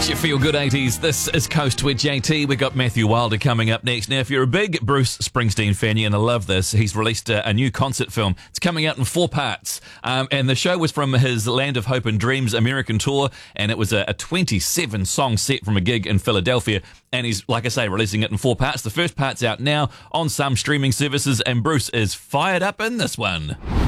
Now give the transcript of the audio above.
It's your Feel Good 80s. This is Coast with JT. We've got Matthew Wilder coming up next. Now, if you're a big Bruce Springsteen fan, you're going to love this. He's released a new concert film. It's coming out in 4 parts. And the show was from his Land of Hope and Dreams American tour, and it was a 27-song set from a gig in Philadelphia. And he's, like I say, releasing it in 4 parts. The first part's out now on some streaming services, and Bruce is fired up in this one.